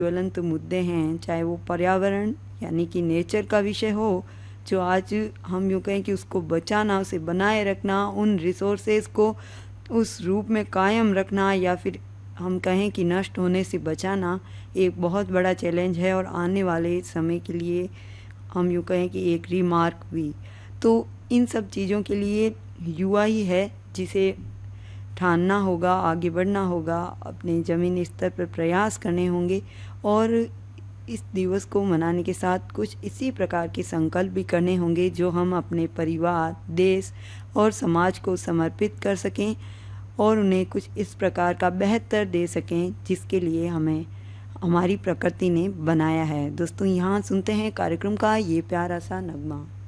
ज्वलंत मुद्दे हैं, चाहे वो पर्यावरण यानी कि नेचर का विषय हो, जो आज हम यूँ कहें कि उसको बचाना, उसे बनाए रखना, उन रिसोर्सेज को उस रूप में कायम रखना, या फिर हम कहें कि नष्ट होने से बचाना एक बहुत बड़ा चैलेंज है और आने वाले समय के लिए हम यूँ कहें कि एक रिमार्क भी। तो इन सब चीज़ों के लिए युवा ही है जिसे ठानना होगा, आगे बढ़ना होगा, अपने ज़मीनी स्तर पर प्रयास करने होंगे और इस दिवस को मनाने के साथ कुछ इसी प्रकार के संकल्प भी करने होंगे जो हम अपने परिवार, देश और समाज को समर्पित कर सकें और उन्हें कुछ इस प्रकार का बेहतर दे सकें जिसके लिए हमें हमारी प्रकृति ने बनाया है। दोस्तों, यहाँ सुनते हैं कार्यक्रम का ये प्यारा सा नगमा।